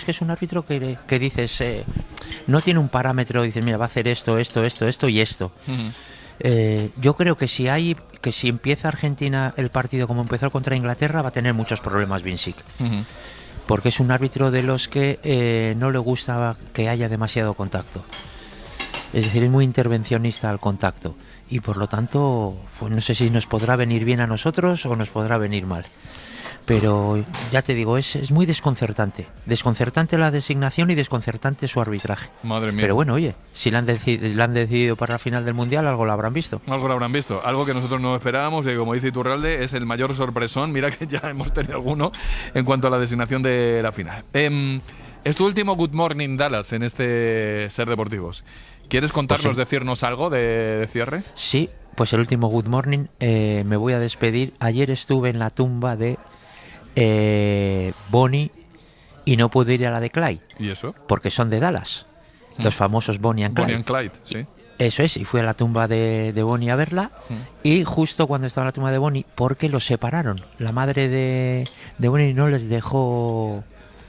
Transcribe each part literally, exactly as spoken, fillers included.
es que es un árbitro que, que dices, eh, no tiene un parámetro, dices, mira, va a hacer esto, esto, esto, esto y esto. Uh-huh. eh, yo creo que si hay, que si empieza Argentina el partido como empezó contra Inglaterra, va a tener muchos problemas Vincic. Uh-huh. Porque es un árbitro de los que eh, no le gusta que haya demasiado contacto. Es decir, es muy intervencionista al contacto. Y por lo tanto, pues no sé si nos podrá venir bien a nosotros o nos podrá venir mal. Pero ya te digo, es, es muy desconcertante. Desconcertante la designación y desconcertante su arbitraje. Madre mía. Pero bueno, oye, si la han, deci- la han decidido para la final del Mundial, algo lo habrán visto. Algo lo habrán visto. Algo que nosotros no esperábamos y como dice Iturralde, es el mayor sorpresón. Mira que ya hemos tenido alguno en cuanto a la designación de la final. Eh, es tu último Good Morning Dallas en este Ser Deportivos. ¿Quieres contarnos, pues sí. decirnos algo de, de cierre? Sí, pues el último Good Morning. Eh, me voy a despedir. Ayer estuve en la tumba de eh, Bonnie y no pude ir a la de Clyde. ¿Y eso? Porque son de Dallas. Mm. Los famosos Bonnie and Clyde. Bonnie and Clyde, sí. Eso es, y fui a la tumba de, de Bonnie a verla. Mm. Y justo cuando estaba en la tumba de Bonnie, porque los separaron. La madre de, de Bonnie no les dejó...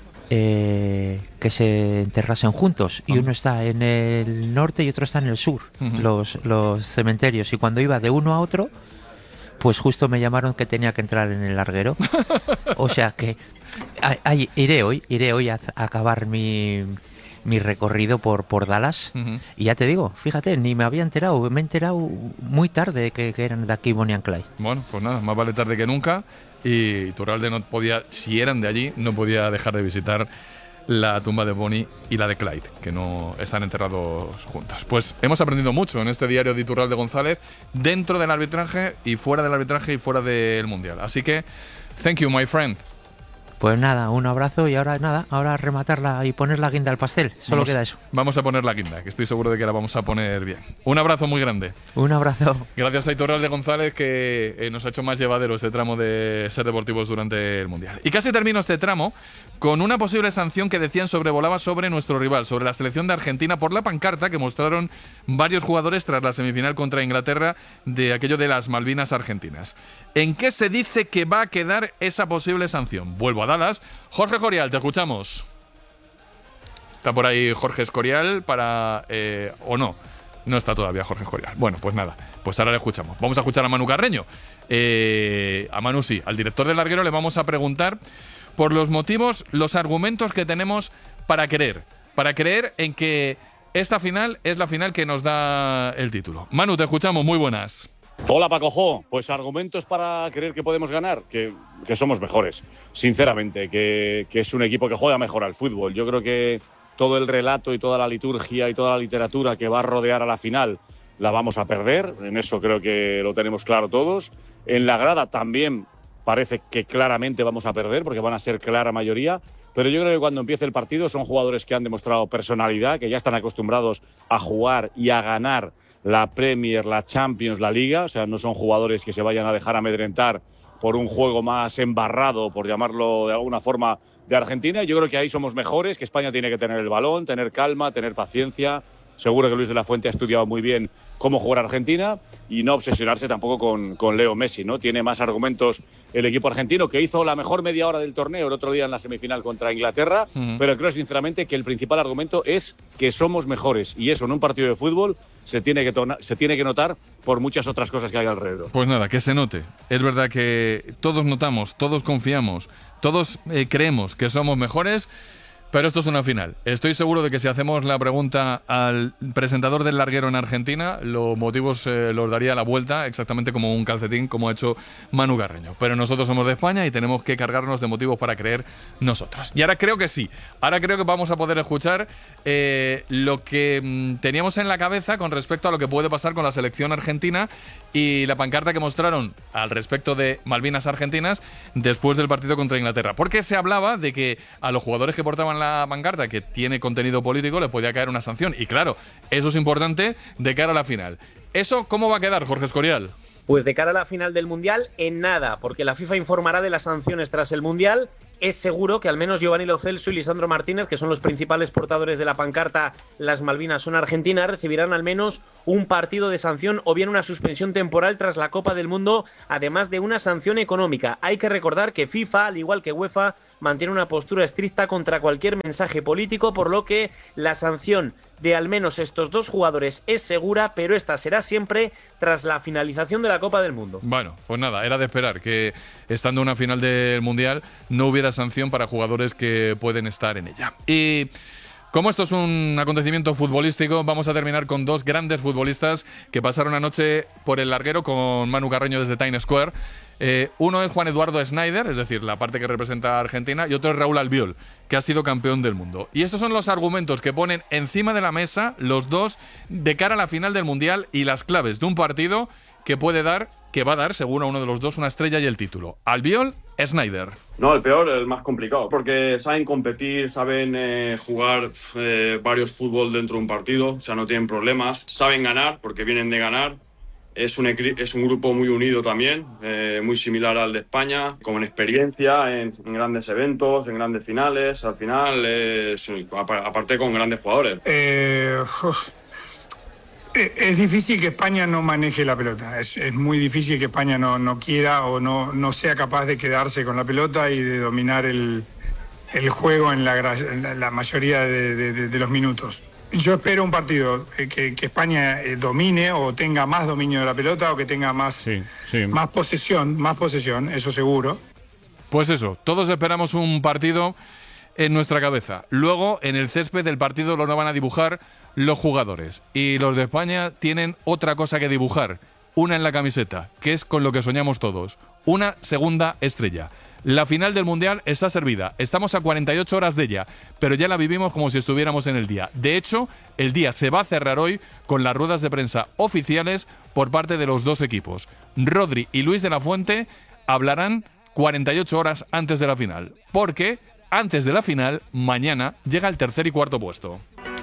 Eh, que se enterrasen juntos y uno está en el norte y otro está en el sur, uh-huh. los, los cementerios, y cuando iba de uno a otro pues justo me llamaron que tenía que entrar en el larguero. O sea que a, a, iré hoy iré hoy a, a acabar mi, mi recorrido por, por Dallas, uh-huh. y ya te digo, fíjate, ni me había enterado, me he enterado muy tarde que, que eran de aquí Bonnie and Clyde. Bueno, pues nada, más vale tarde que nunca. Y Iturralde no podía, si eran de allí, no podía dejar de visitar la tumba de Bonnie y la de Clyde, que no están enterrados juntos. Pues hemos aprendido mucho en este diario de Iturralde González, dentro del arbitraje y fuera del arbitraje y fuera del Mundial. Así que, thank you, my friend. Pues nada, un abrazo y ahora nada, ahora rematarla y poner la guinda al pastel. Solo vamos, queda eso. Vamos a poner la guinda, que estoy seguro de que la vamos a poner bien. Un abrazo muy grande. Un abrazo. Gracias a Iturralde González, que eh, nos ha hecho más llevadero este tramo de Ser Deportivos durante el Mundial. Y casi termino este tramo con una posible sanción que decían sobrevolaba sobre nuestro rival, sobre la selección de Argentina, por la pancarta que mostraron varios jugadores tras la semifinal contra Inglaterra de aquello de las Malvinas argentinas. ¿En qué se dice que va a quedar esa posible sanción? Vuelvo a Dallas. Jorge Escorial, te escuchamos. Está por ahí Jorge Escorial para... Eh, ¿O no? No está todavía Jorge Escorial. Bueno, pues nada, pues ahora le escuchamos. Vamos a escuchar a Manu Carreño. Eh, a Manu sí, al director del larguero le vamos a preguntar por los motivos, los argumentos que tenemos para creer. Para creer en que esta final es la final que nos da el título. Manu, te escuchamos, muy buenas. Hola Paco Jo, pues argumentos para creer que podemos ganar, que, que somos mejores, sinceramente, que, que es un equipo que juega mejor al fútbol. Yo creo que todo el relato y toda la liturgia y toda la literatura que va a rodear a la final la vamos a perder, en eso creo que lo tenemos claro todos. En la grada también parece que claramente vamos a perder, porque van a ser clara mayoría, pero yo creo que cuando empiece el partido son jugadores que han demostrado personalidad, que ya están acostumbrados a jugar y a ganar la Premier, la Champions, la Liga. O sea, no son jugadores que se vayan a dejar amedrentar por un juego más embarrado, por llamarlo de alguna forma, de Argentina. Yo creo que ahí somos mejores, que España tiene que tener el balón, tener calma, tener paciencia. Seguro que Luis de la Fuente ha estudiado muy bien cómo jugar Argentina y no obsesionarse tampoco con, con Leo Messi, ¿no? Tiene más argumentos el equipo argentino, que hizo la mejor media hora del torneo el otro día en la semifinal contra Inglaterra, uh-huh. pero creo sinceramente que el principal argumento es que somos mejores, y eso en un partido de fútbol se tiene que, tona- se tiene que notar por muchas otras cosas que hay alrededor. Pues nada, que se note. Es verdad que todos notamos, todos confiamos, todos eh, creemos que somos mejores. Pero esto es una final. Estoy seguro de que si hacemos la pregunta al presentador del larguero en Argentina, los motivos eh, los daría la vuelta exactamente como un calcetín, como ha hecho Manu Carreño. Pero nosotros somos de España y tenemos que cargarnos de motivos para creer nosotros. Y ahora creo que sí. Ahora creo que vamos a poder escuchar eh, lo que mmm, teníamos en la cabeza con respecto a lo que puede pasar con la selección argentina y la pancarta que mostraron al respecto de Malvinas Argentinas después del partido contra Inglaterra. Porque se hablaba de que a los jugadores que portaban la pancarta, que tiene contenido político, le podía caer una sanción. Y claro, eso es importante de cara a la final. ¿Eso cómo va a quedar, Jorge Escorial? Pues de cara a la final del Mundial, en nada, porque la FIFA informará de las sanciones tras el Mundial. Es seguro que al menos Giovanni Lo Celso y Lisandro Martínez, que son los principales portadores de la pancarta Las Malvinas son Argentinas, recibirán al menos un partido de sanción o bien una suspensión temporal tras la Copa del Mundo, además de una sanción económica. Hay que recordar que FIFA, al igual que UEFA, mantiene una postura estricta contra cualquier mensaje político, por lo que la sanción de al menos estos dos jugadores es segura, pero esta será siempre tras la finalización de la Copa del Mundo. Bueno, pues nada, era de esperar que estando en una final del Mundial no hubiera sanción para jugadores que pueden estar en ella. Y como esto es un acontecimiento futbolístico, vamos a terminar con dos grandes futbolistas que pasaron anoche por el larguero con Manu Carreño desde Times Square. Eh, uno es Juan Eduardo Schneider, es decir, la parte que representa a Argentina, y otro es Raúl Albiol, que ha sido campeón del mundo. Y estos son los argumentos que ponen encima de la mesa los dos de cara a la final del Mundial y las claves de un partido que puede dar, que va a dar, según a uno de los dos, una estrella y el título. Albiol, Schneider. No, el peor, el más complicado, porque saben competir, saben eh, jugar eh, varios fútbol dentro de un partido, o sea, no tienen problemas, saben ganar, porque vienen de ganar. Es un, es un grupo muy unido también, eh, muy similar al de España, con experiencia en, en grandes eventos, en grandes finales. Al final, es, aparte con grandes jugadores. Eh, uf. Es difícil que España no maneje la pelota, es, es muy difícil que España no, no quiera o no, no sea capaz de quedarse con la pelota y de dominar el, el juego en la, en la mayoría de, de, de los minutos. Yo espero un partido que, que España domine o tenga más dominio de la pelota o que tenga más, sí, sí. más posesión, más posesión, eso seguro. Pues eso, todos esperamos un partido en nuestra cabeza. Luego, en el césped del partido lo van a dibujar los jugadores. Y los de España tienen otra cosa que dibujar, una en la camiseta, que es con lo que soñamos todos. Una segunda estrella. La final del Mundial está servida. Estamos a cuarenta y ocho horas de ella, pero ya la vivimos como si estuviéramos en el día. De hecho, el día se va a cerrar hoy con las ruedas de prensa oficiales por parte de los dos equipos. Rodri y Luis de la Fuente hablarán cuarenta y ocho horas antes de la final, porque antes de la final, mañana, llega el tercer y cuarto puesto.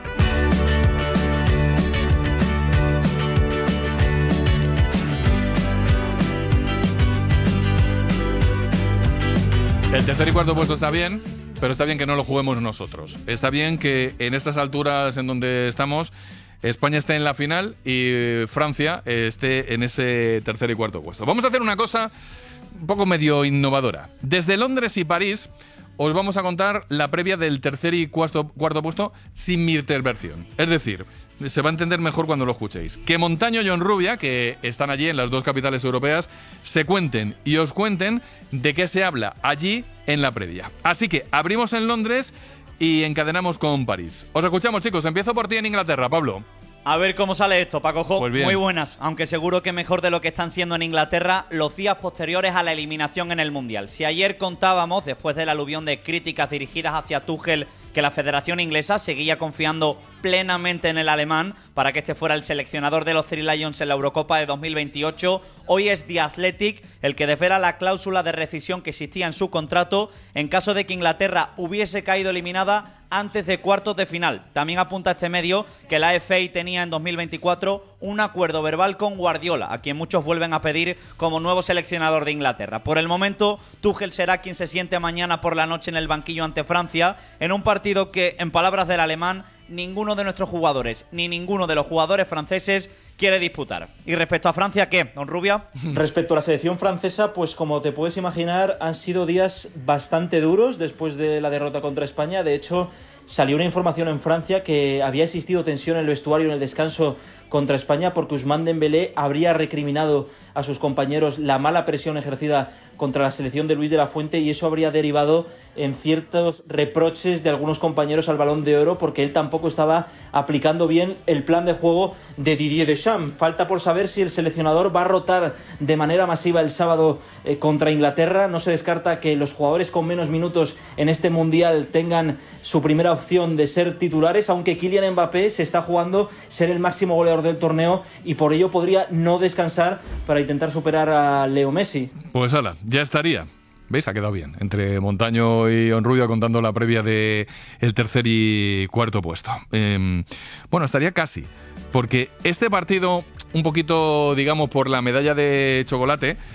El tercer y cuarto puesto está bien, pero está bien que no lo juguemos nosotros. Está bien que en estas alturas en donde estamos, España esté en la final y Francia esté en ese tercer y cuarto puesto. Vamos a hacer una cosa un poco medio innovadora. Desde Londres y París os vamos a contar la previa del tercer y cuarto, cuarto puesto sin mi intervención. Es decir, se va a entender mejor cuando lo escuchéis. Que Montaño y Honrubia, que están allí en las dos capitales europeas, se cuenten y os cuenten de qué se habla allí en la previa. Así que abrimos en Londres y encadenamos con París. Os escuchamos, chicos. Empiezo por ti en Inglaterra, Pablo. A ver cómo sale esto, Pacojo. Pues muy buenas, aunque seguro que mejor de lo que están siendo en Inglaterra los días posteriores a la eliminación en el Mundial. Si ayer contábamos, después del aluvión de críticas dirigidas hacia Tuchel, que la Federación Inglesa seguía confiando plenamente en el alemán para que este fuera el seleccionador de los Three Lions en la Eurocopa de dos mil veintiocho. Hoy es The Athletic el que desvela la cláusula de rescisión que existía en su contrato en caso de que Inglaterra hubiese caído eliminada antes de cuartos de final. También apunta este medio que la F A tenía en dos mil veinticuatro un acuerdo verbal con Guardiola, a quien muchos vuelven a pedir como nuevo seleccionador de Inglaterra. Por el momento, Tuchel será quien se siente mañana por la noche en el banquillo ante Francia, en un partido que, en palabras del alemán, ninguno de nuestros jugadores, ni ninguno de los jugadores franceses quiere disputar. Y respecto a Francia, ¿qué, don Rubia? Respecto a la selección francesa, pues como te puedes imaginar, han sido días bastante duros después de la derrota contra España. De hecho, salió una información en Francia que había existido tensión en el vestuario en el descanso contra España porque Ousmane Dembélé habría recriminado a sus compañeros la mala presión ejercida contra la selección de Luis de la Fuente, y eso habría derivado en ciertos reproches de algunos compañeros al Balón de Oro porque él tampoco estaba aplicando bien el plan de juego de Didier Deschamps. Falta por saber si el seleccionador va a rotar de manera masiva el sábado eh, contra Inglaterra. No se descarta que los jugadores con menos minutos en este Mundial tengan su primera opción de ser titulares, aunque Kylian Mbappé se está jugando ser el máximo goleador del torneo y por ello podría no descansar para intentar superar a Leo Messi. Pues ala, ya estaría. ¿Veis? Ha quedado bien. Entre Montaño y Honrubia contando la previa de el tercer y cuarto puesto. Eh, bueno, estaría casi. Porque este partido, un poquito, digamos, por la medalla de chocolate,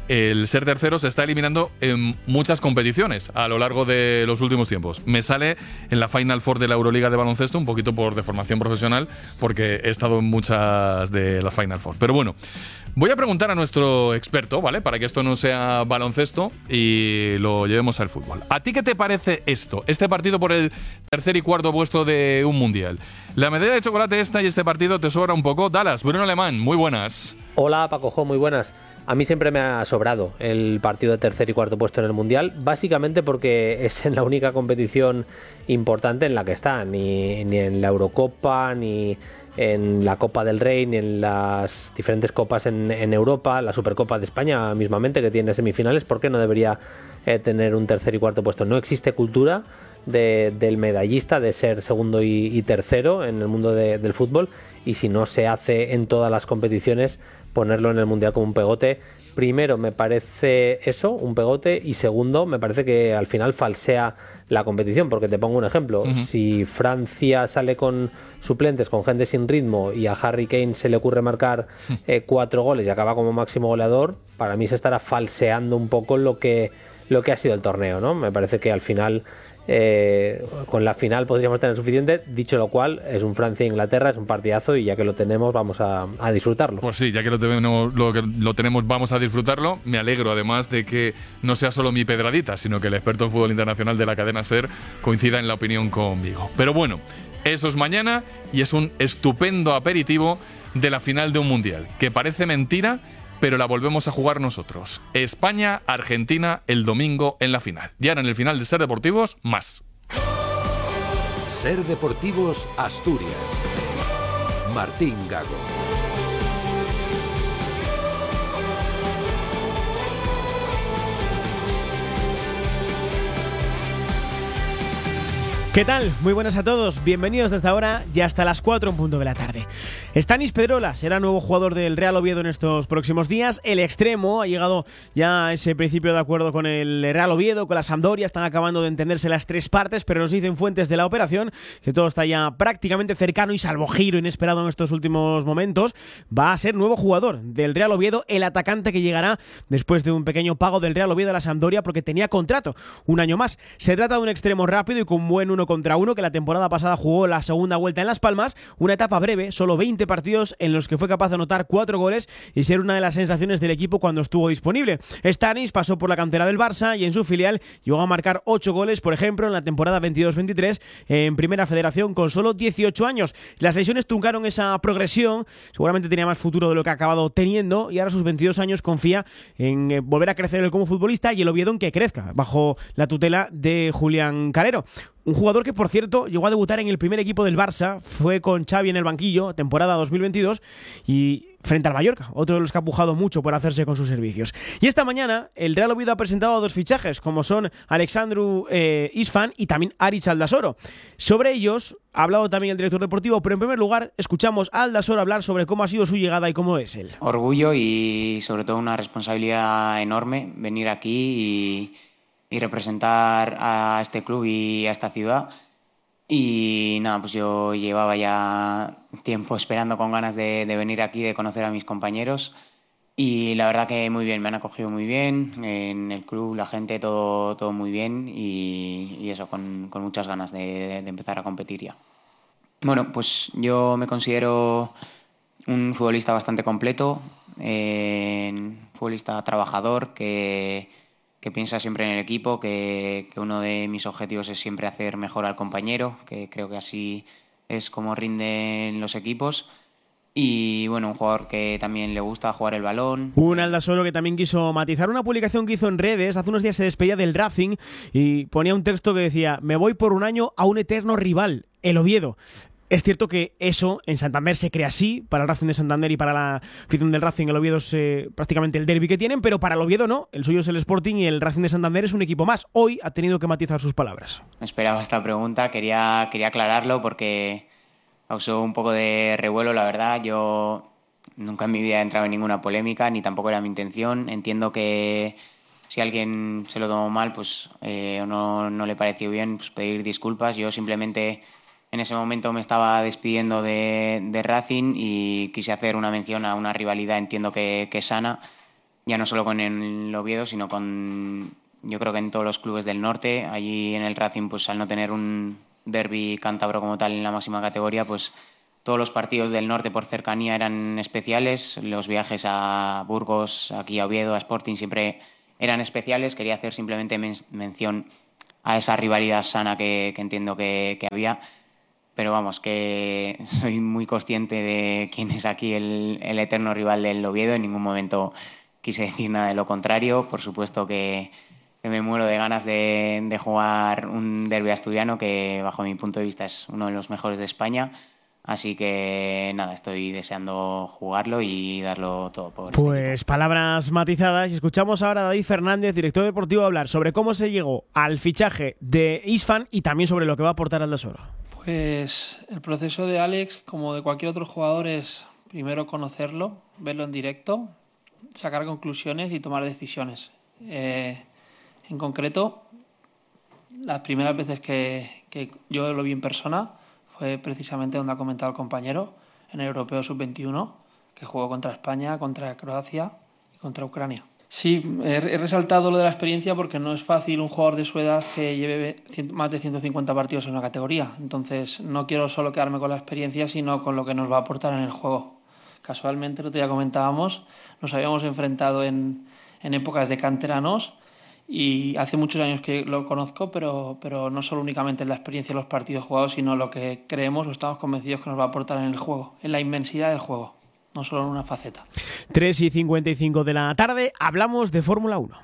el ser tercero se está eliminando en muchas competiciones a lo largo de los últimos tiempos. Me sale en la Final Four de la Euroliga de baloncesto, un poquito por deformación profesional, porque he estado en muchas de las Final Four. Pero bueno, voy a preguntar a nuestro experto, ¿vale? Para que esto no sea baloncesto y lo llevemos al fútbol. ¿A ti qué te parece esto? Este partido por el tercer y cuarto puesto de un mundial. La medalla de chocolate esta y este partido te sobra un poco. Dallas, Bruno Alemán, muy buenas. Hola, Paco Jo, muy buenas. A mí siempre me ha sobrado el partido de tercer y cuarto puesto en el Mundial, básicamente porque es en la única competición importante en la que está, ni, ni en la Eurocopa, ni en la Copa del Rey, ni en las diferentes copas en, en Europa, la Supercopa de España mismamente, que tiene semifinales. ¿Por qué no debería eh, tener un tercer y cuarto puesto? No existe cultura de, del medallista de ser segundo y, y tercero en el mundo de, del fútbol, y si no se hace en todas las competiciones, ponerlo en el Mundial como un pegote. Primero, me parece eso, un pegote, y segundo, me parece que al final falsea la competición, porque te pongo un ejemplo. Uh-huh. Si Francia sale con suplentes, con gente sin ritmo, y a Harry Kane se le ocurre marcar eh, cuatro goles y acaba como máximo goleador, para mí se estará falseando un poco lo que, lo que ha sido el torneo, ¿no? Me parece que al final Eh, con la final podríamos tener suficiente. Dicho lo cual, es un Francia-Inglaterra, es un partidazo, y ya que lo tenemos vamos a, a disfrutarlo. Pues sí, ya que lo tenemos, lo que lo tenemos vamos a disfrutarlo. Me alegro además de que no sea solo mi pedradita, sino que el experto en fútbol internacional de la cadena SER coincida en la opinión conmigo. Pero bueno, eso es mañana y es un estupendo aperitivo de la final de un mundial, que parece mentira, pero la volvemos a jugar nosotros. España-Argentina el domingo en la final. Y ahora en el final de Ser Deportivos, más. Ser Deportivos Asturias. Martín Gago. ¿Qué tal? Muy buenas a todos, bienvenidos desde ahora y hasta las cuatro en punto de la tarde. Stanis Pedrola será nuevo jugador del Real Oviedo en estos próximos días. El extremo ha llegado ya a ese principio de acuerdo con el Real Oviedo, con la Sampdoria. Están acabando de entenderse las tres partes, pero nos dicen fuentes de la operación que todo está ya prácticamente cercano, y salvo giro inesperado en estos últimos momentos, va a ser nuevo jugador del Real Oviedo, el atacante que llegará después de un pequeño pago del Real Oviedo a la Sampdoria porque tenía contrato un año más. Se trata de un extremo rápido y con buen uno contra uno, que la temporada pasada jugó la segunda vuelta en Las Palmas, una etapa breve, solo veinte partidos en los que fue capaz de anotar cuatro goles y ser una de las sensaciones del equipo cuando estuvo disponible. Stanis pasó por la cantera del Barça y en su filial llegó a marcar ocho goles, por ejemplo, en la temporada veintidós veintitrés en Primera Federación con solo dieciocho años. Las lesiones truncaron esa progresión, seguramente tenía más futuro de lo que ha acabado teniendo, y ahora a sus veintidós años confía en eh, volver a crecer él como futbolista, y el Oviedo en que crezca bajo la tutela de Julián Calero. Un jugador que, por cierto, llegó a debutar en el primer equipo del Barça, fue con Xavi en el banquillo, temporada dos mil veintidós, y frente al Mallorca, otro de los que ha pujado mucho por hacerse con sus servicios. Y esta mañana el Real Oviedo ha presentado dos fichajes, como son Alexandru eh, Isfan y también Aritz Aldasoro. Sobre ellos ha hablado también el director deportivo, pero en primer lugar escuchamos a Aldasoro hablar sobre cómo ha sido su llegada y cómo es él. Orgullo y sobre todo una responsabilidad enorme venir aquí y, y representar a este club y a esta ciudad. Y nada, pues yo llevaba ya tiempo esperando con ganas de, de venir aquí, de conocer a mis compañeros, y la verdad que muy bien, me han acogido muy bien en el club, la gente, todo, todo muy bien, y, y eso, con, con muchas ganas de, de empezar a competir ya. Bueno, pues yo me considero un futbolista bastante completo, eh, un futbolista trabajador que... que piensa siempre en el equipo, que, que uno de mis objetivos es siempre hacer mejor al compañero, que creo que así es como rinden los equipos. Y bueno, un jugador que también le gusta jugar el balón. Un Aldasoro que también quiso matizar una publicación que hizo en redes. Hace unos días se despedía del Racing y ponía un texto que decía: me voy por un año a un eterno rival, el Oviedo. Es cierto que eso en Santander se crea así, para el Racing de Santander y para la afición del Racing el Oviedo es eh, prácticamente el derbi que tienen, pero para el Oviedo no, el suyo es el Sporting y el Racing de Santander es un equipo más. Hoy ha tenido que matizar sus palabras. Me esperaba esta pregunta, quería, quería aclararlo porque causó un poco de revuelo, la verdad. Yo nunca en mi vida he entrado en ninguna polémica, ni tampoco era mi intención. Entiendo que si a alguien se lo tomó mal, pues eh, o no, no le pareció bien, pues pedir disculpas. Yo simplemente... en ese momento me estaba despidiendo de, de Racing y quise hacer una mención a una rivalidad, entiendo que, que sana, ya no solo con el Oviedo, sino con, yo creo que en todos los clubes del norte. Allí en el Racing, pues al no tener un derbi cántabro como tal en la máxima categoría, pues todos los partidos del norte por cercanía eran especiales. Los viajes a Burgos, aquí a Oviedo, a Sporting siempre eran especiales. Quería hacer simplemente men- mención a esa rivalidad sana que, que entiendo que, que había. Pero vamos, que soy muy consciente de quién es aquí el, el eterno rival del Oviedo. En ningún momento quise decir nada de lo contrario. Por supuesto que, que me muero de ganas de, de jugar un derbi asturiano que, bajo mi punto de vista, es uno de los mejores de España. Así que nada, estoy deseando jugarlo y darlo todo por este Pues equipo. Palabras matizadas. Y escuchamos ahora a David Fernández, director deportivo, hablar sobre cómo se llegó al fichaje de Isfan y también sobre lo que va a aportar Aldasoro. Pues el proceso de Alex, como de cualquier otro jugador, es primero conocerlo, verlo en directo, sacar conclusiones y tomar decisiones. Eh, en concreto, las primeras veces que, que yo lo vi en persona fue precisamente donde ha comentado el compañero, en el Europeo sub veintiuno, que jugó contra España, contra Croacia y contra Ucrania. Sí, he, he resaltado lo de la experiencia porque no es fácil un jugador de su edad que lleve cien, más de ciento cincuenta partidos en una categoría. Entonces no quiero solo quedarme con la experiencia, sino con lo que nos va a aportar en el juego. Casualmente, el otro día comentábamos, nos habíamos enfrentado en, en épocas de canteranos y hace muchos años que lo conozco, pero, pero no solo únicamente en la experiencia de los partidos jugados, sino lo que creemos o estamos convencidos que nos va a aportar en el juego, en la inmensidad del juego. No solo en una faceta. tres y cincuenta y cinco de la tarde, hablamos de Fórmula uno.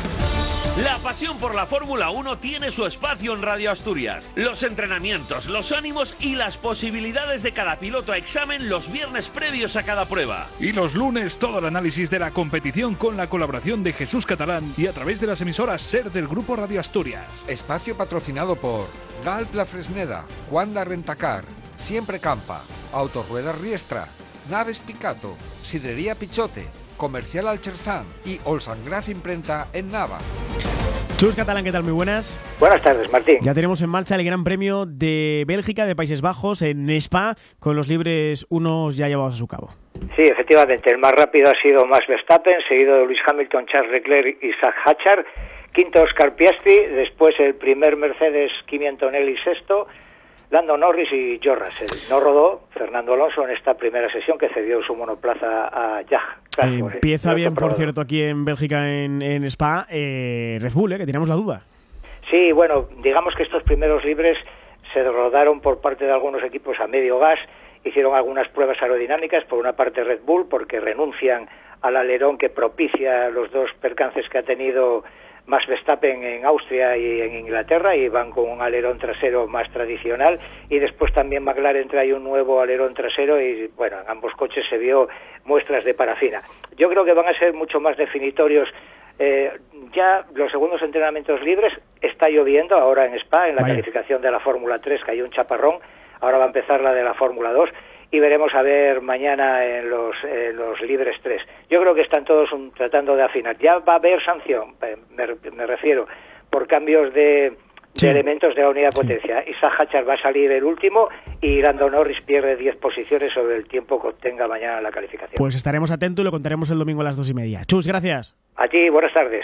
La pasión por la Fórmula uno tiene su espacio en Radio Asturias. Los entrenamientos, los ánimos y las posibilidades de cada piloto a examen los viernes previos a cada prueba. Y los lunes todo el análisis de la competición con la colaboración de Jesús Catalán y a través de las emisoras SER del Grupo Radio Asturias. Espacio patrocinado por Galp La Fresneda, Wanda Rentacar, Siempre Campa, Autorruedas Riestra, Naves Picato, Sidrería Pichote, Comercial Alchersan y Olsangraf Imprenta en Nava. Chus Catalán, ¿qué tal? Muy buenas. Buenas tardes, Martín. Ya tenemos en marcha el Gran Premio de Bélgica, de Países Bajos, en Spa, con los libres unos ya llevados a su cabo. Sí, efectivamente, el más rápido ha sido Max Verstappen, seguido de Lewis Hamilton, Charles Leclerc y Zach Hatchard. Quinto, Oscar Piastri, después el primer Mercedes, Kimi Antonelli, sexto, Lando Norris y George Russell. No rodó Fernando Alonso en esta primera sesión que cedió su monoplaza a Jag. Eh, empieza bien, por cierto, aquí en Bélgica, en, en Spa, eh, Red Bull, eh, que teníamos la duda. Sí, bueno, digamos que estos primeros libres se rodaron por parte de algunos equipos a medio gas, hicieron algunas pruebas aerodinámicas, por una parte Red Bull, porque renuncian al alerón que propicia los dos percances que ha tenido Max Verstappen en Austria y en Inglaterra, y van con un alerón trasero más tradicional, y después también McLaren trae un nuevo alerón trasero y bueno, en ambos coches se vio muestras de parafina. Yo creo que van a ser mucho más definitorios. Eh, ya los segundos entrenamientos libres, está lloviendo ahora en Spa, en la Vaya. calificación de la Fórmula tres cayó un chaparrón, ahora va a empezar la de la Fórmula dos y veremos a ver mañana en los, en los libres tres. Yo creo que están todos un, tratando de afinar. Ya va a haber sanción, me, me refiero, por cambios de, sí. de elementos de la unidad de potencia. Sí. Isaac Hatchard va a salir el último y Lando Norris pierde diez posiciones sobre el tiempo que obtenga mañana en la calificación. Pues estaremos atentos y lo contaremos el domingo a las dos y media. Chus, gracias. A ti, buenas tardes.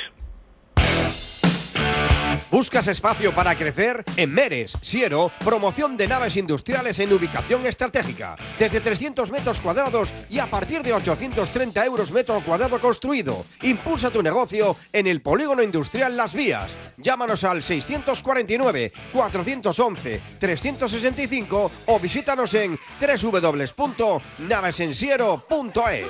¿Buscas espacio para crecer? En Meres, Siero, promoción de naves industriales en ubicación estratégica. Desde trescientos metros cuadrados y a partir de ochocientos treinta euros metro cuadrado construido. Impulsa tu negocio en el polígono industrial Las Vías. Llámanos al seiscientos cuarenta y nueve, cuatrocientos once, trescientos sesenta y cinco o visítanos en doble u doble u doble u punto naves en siero punto es.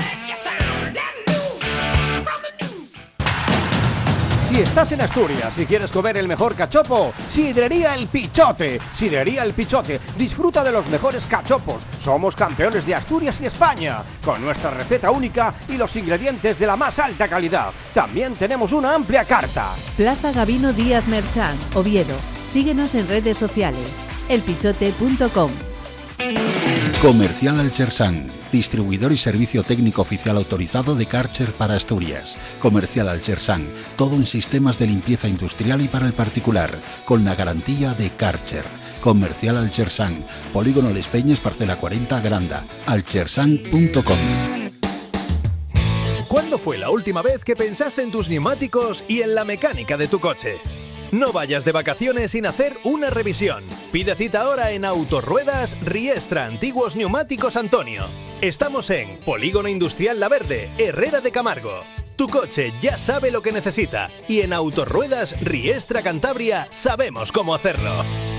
Si estás en Asturias y quieres comer el mejor cachopo, Sidrería El Pichote. Sidrería El Pichote. Disfruta de los mejores cachopos. Somos campeones de Asturias y España, con nuestra receta única y los ingredientes de la más alta calidad. También tenemos una amplia carta. Plaza Gabino Díaz Merchán, Oviedo. Síguenos en redes sociales. el pichote punto com. Comercial Alchersan, distribuidor y servicio técnico oficial autorizado de Karcher para Asturias. Comercial Alchersan, todo en sistemas de limpieza industrial y para el particular, con la garantía de Karcher. Comercial Alchersan, Polígono Les Peñes, parcela cuarenta, Granda, alchersan punto com. ¿Cuándo ¿Cuándo fue la última vez que pensaste en tus neumáticos y en la mecánica de tu coche? No vayas de vacaciones sin hacer una revisión. Pide cita ahora en Autorruedas Riestra Antiguos Neumáticos Antonio. Estamos en Polígono Industrial La Verde, Herrera de Camargo. Tu coche ya sabe lo que necesita y en Autorruedas Riestra Cantabria sabemos cómo hacerlo.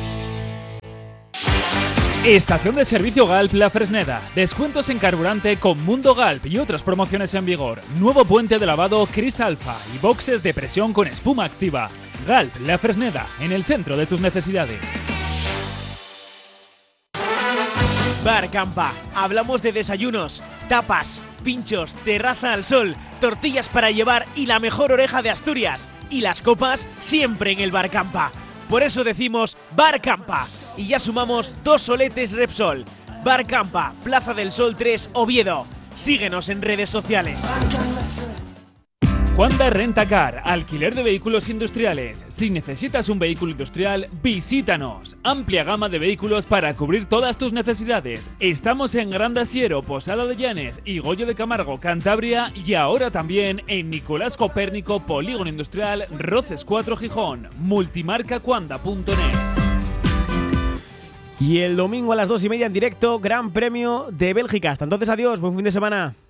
Estación de servicio Galp La Fresneda. Descuentos en carburante con Mundo Galp y otras promociones en vigor. Nuevo puente de lavado Cristalfa y boxes de presión con espuma activa. Galp La Fresneda, en el centro de tus necesidades. Bar Campa. Hablamos de desayunos, tapas, pinchos, terraza al sol, tortillas para llevar y la mejor oreja de Asturias. Y las copas siempre en el Bar Campa. Por eso decimos Bar Campa. Y ya sumamos dos soletes Repsol. Bar Campa, Plaza del Sol tres, Oviedo. Síguenos en redes sociales. Juanda Rentacar, alquiler de vehículos industriales. Si necesitas un vehículo industrial, visítanos. Amplia gama de vehículos para cubrir todas tus necesidades. Estamos en Gran Asiero, Posada de Llanes y Goyo de Camargo, Cantabria, y ahora también en Nicolás Copérnico, Polígono Industrial, Roces cuatro, Gijón. Multimarca Juanda punto net. Y el domingo a las dos y media en directo, Gran Premio de Bélgica. Hasta entonces, adiós, buen fin de semana.